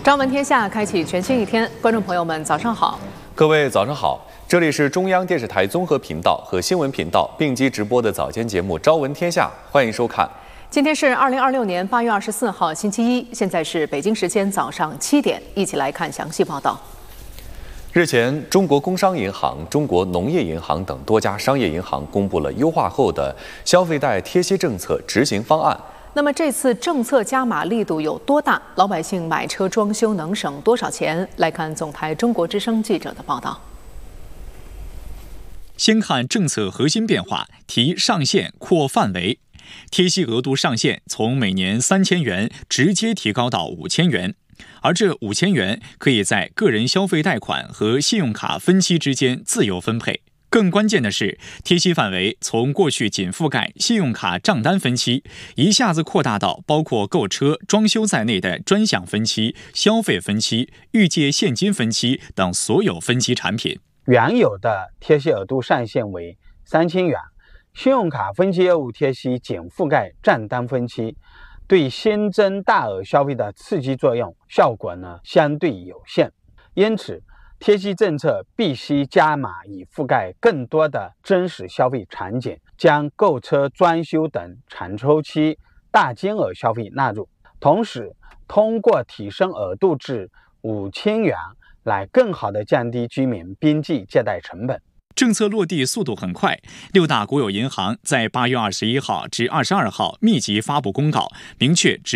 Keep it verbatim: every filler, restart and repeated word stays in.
朝闻天下，开启全新一天。观众朋友们，早上好！ 各位早上好，这里是中央电视台综合频道和新闻频道并机直播的早间节目《朝闻天下》，欢迎收看。 今天是二零二六年八月二十四号，星期一，现在是北京时间早上七点，一起来看详细报道。 日前，中国工商银行、中国农业银行等多家商业银行公布了优化后的消费贷贴息政策执行方案。 那么这次政策加码力度有多大？老百姓买车装修能省多少钱？来看总台中国之声记者的报道。 先看政策核心变化，提上限扩范围，贴息额度上限从每年三千元直接提高到五千元，而这五千元可以在个人消费贷款和信用卡分期之间自由分配。更关键的是，贴息范围从过去仅覆盖信用卡账单分期，一下子扩大到包括购车、装修在内的专项分期、消费分期、预借现金分期等所有分期产品。 原有的贴息额度上限为三千元，信用卡分期业务贴息仅覆盖账单分期，对新增大额消费的刺激作用效果呢相对有限，因此贴息政策必须加码，以覆盖更多的真实消费场景，将购车、装修等长周期大金额消费纳入，同时通过提升额度至五千元来更好地降低居民边际借贷成本。 政策落地速度很快，六大国有银行在八月二十一号至二十二号密集发布公告，明确